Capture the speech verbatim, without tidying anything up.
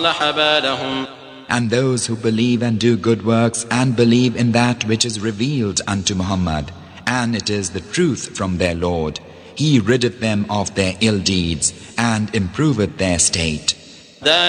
بالهم. And those who believe and do good works and believe in that which is revealed unto Muhammad, and it is the truth from their Lord, He riddeth them of their ill deeds and improveth their state.